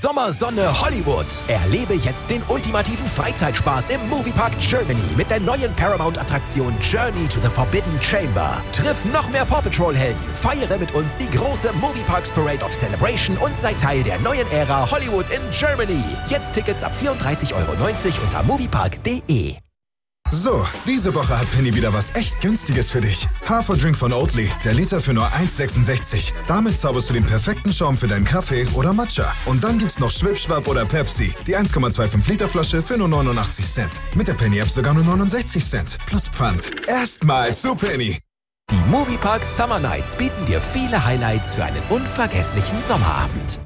Sommersonne Hollywood. Erlebe jetzt den ultimativen Freizeitspaß im Moviepark Germany mit der neuen Paramount-Attraktion Journey to the Forbidden Chamber. Triff noch mehr Paw Patrol-Helden, feiere mit uns die große Movieparks Parade of Celebration und sei Teil der neuen Ära Hollywood in Germany. Jetzt Tickets ab 34,90 € unter moviepark.de. So, diese Woche hat Penny wieder was echt Günstiges für dich. Haferdrink von Oatly, der Liter für nur 1,66. Damit zauberst du den perfekten Schaum für deinen Kaffee oder Matcha. Und dann gibt's noch Schwipschwap oder Pepsi, die 1,25 Liter Flasche für nur 89 Cent. Mit der Penny-App sogar nur 69 Cent. Plus Pfand. Erstmal zu Penny. Die Moviepark Summer Nights bieten dir viele Highlights für einen unvergesslichen Sommerabend.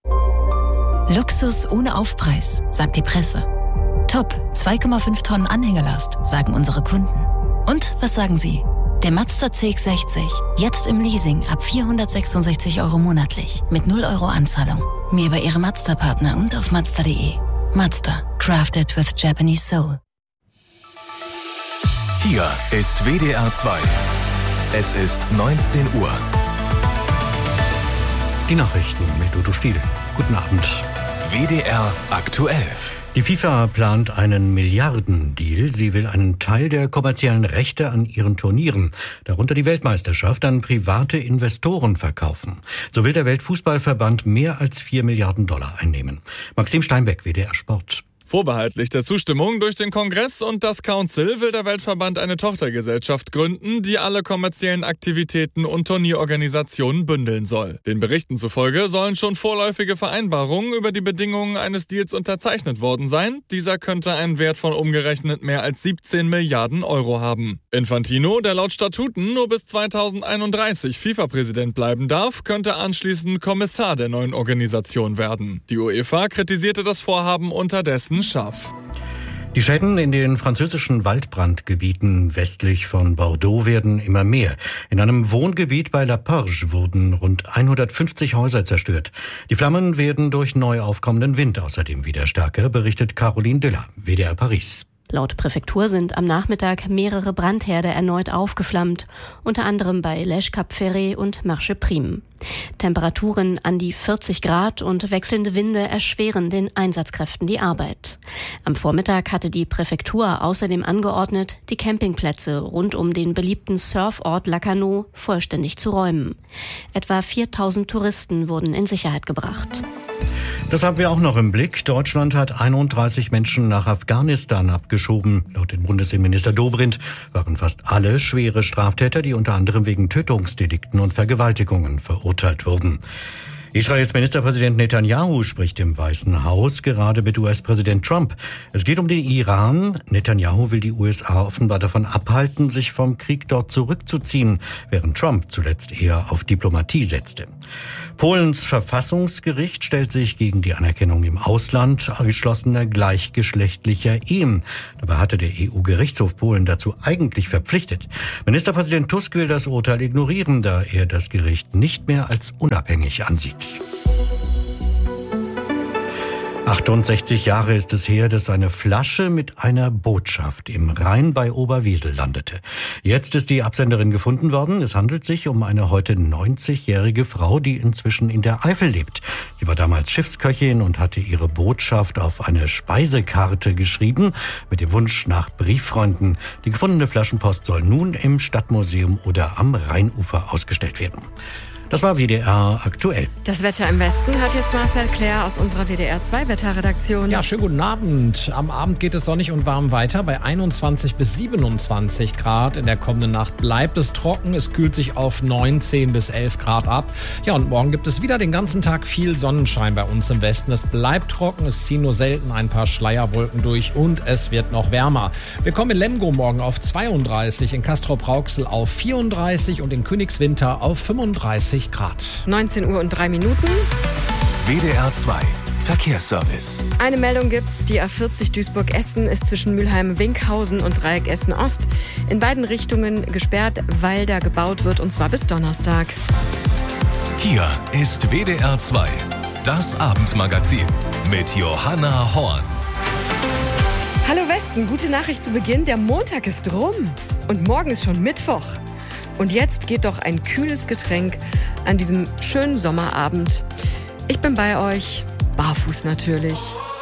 Luxus ohne Aufpreis, sagt die Presse. Top, 2,5 Tonnen Anhängelast, sagen unsere Kunden. Und was sagen Sie? Der Mazda CX-60, jetzt im Leasing ab 466 € monatlich, mit 0 € Anzahlung. Mehr über Ihre Mazda-Partner und auf Mazda.de. Mazda, crafted with Japanese soul. Hier ist WDR 2. Es ist 19 Uhr. Die Nachrichten mit Udo Stiel. Guten Abend. WDR aktuell. Die FIFA plant einen Milliardendeal. Sie will einen Teil der kommerziellen Rechte an ihren Turnieren, darunter die Weltmeisterschaft, an private Investoren verkaufen. So will der Weltfußballverband mehr als 4 Milliarden $ einnehmen. Maxim Steinbeck, WDR Sport. Vorbehaltlich der Zustimmung durch den Kongress und das Council will der Weltverband eine Tochtergesellschaft gründen, die alle kommerziellen Aktivitäten und Turnierorganisationen bündeln soll. Den Berichten zufolge sollen schon vorläufige Vereinbarungen über die Bedingungen eines Deals unterzeichnet worden sein. Dieser könnte einen Wert von umgerechnet mehr als 17 Milliarden € haben. Infantino, der laut Statuten nur bis 2031 FIFA-Präsident bleiben darf, könnte anschließend Kommissar der neuen Organisation werden. Die UEFA kritisierte das Vorhaben unterdessen scharf. Die Schäden in den französischen Waldbrandgebieten westlich von Bordeaux werden immer mehr. In einem Wohngebiet bei La Porge wurden rund 150 Häuser zerstört. Die Flammen werden durch neu aufkommenden Wind außerdem wieder stärker, berichtet Caroline Diller, WDR Paris. Laut Präfektur sind am Nachmittag mehrere Brandherde erneut aufgeflammt, unter anderem bei Lèche Cap Ferret und Marche Prime. Temperaturen an die 40 Grad und wechselnde Winde erschweren den Einsatzkräften die Arbeit. Am Vormittag hatte die Präfektur außerdem angeordnet, die Campingplätze rund um den beliebten Surfort Lacanau vollständig zu räumen. Etwa 4.000 Touristen wurden in Sicherheit gebracht. Das haben wir auch noch im Blick. Deutschland hat 31 Menschen nach Afghanistan abgeschoben. Laut dem Bundesinnenminister Dobrindt waren fast alle schwere Straftäter, die unter anderem wegen Tötungsdelikten und Vergewaltigungen verurteilt wurden. Israels Ministerpräsident Netanyahu spricht im Weißen Haus gerade mit US-Präsident Trump. Es geht um den Iran. Netanyahu will die USA offenbar davon abhalten, sich vom Krieg dort zurückzuziehen, während Trump zuletzt eher auf Diplomatie setzte. Polens Verfassungsgericht stellt sich gegen die Anerkennung im Ausland geschlossener gleichgeschlechtlicher Ehen. Dabei hatte der EU-Gerichtshof Polen dazu eigentlich verpflichtet. Ministerpräsident Tusk will das Urteil ignorieren, da er das Gericht nicht mehr als unabhängig ansieht. 68 Jahre ist es her, dass eine Flasche mit einer Botschaft im Rhein bei Oberwesel landete. Jetzt ist die Absenderin gefunden worden. Es handelt sich um eine heute 90-jährige Frau, die inzwischen in der Eifel lebt. Sie war damals Schiffsköchin und hatte ihre Botschaft auf eine Speisekarte geschrieben, mit dem Wunsch nach Brieffreunden. Die gefundene Flaschenpost soll nun im Stadtmuseum oder am Rheinufer ausgestellt werden. Das war WDR aktuell. Das Wetter im Westen hat jetzt Marcel Claire aus unserer WDR 2 Wetterredaktion. Ja, schönen guten Abend. Am Abend geht es sonnig und warm weiter bei 21 bis 27 Grad. In der kommenden Nacht bleibt es trocken. Es kühlt sich auf 19 bis 11 Grad ab. Ja, und morgen gibt es wieder den ganzen Tag viel Sonnenschein bei uns im Westen. Es bleibt trocken, es ziehen nur selten ein paar Schleierwolken durch und es wird noch wärmer. Wir kommen in Lemgo morgen auf 32, in Castrop-Rauxel auf 34 und in Königswinter auf 35 Grad. 19 Uhr und 3 Minuten. WDR 2 Verkehrsservice. Eine Meldung gibt's. Die A40 Duisburg-Essen ist zwischen Mülheim-Winkhausen und Dreieck Essen-Ost in beiden Richtungen gesperrt, weil da gebaut wird, und zwar bis Donnerstag. Hier ist WDR 2, das Abendmagazin mit Johanna Horn. Hallo Westen, gute Nachricht zu Beginn. Der Montag ist rum und morgen ist schon Mittwoch. Und jetzt geht doch ein kühles Getränk an diesem schönen Sommerabend. Ich bin bei euch, barfuß natürlich.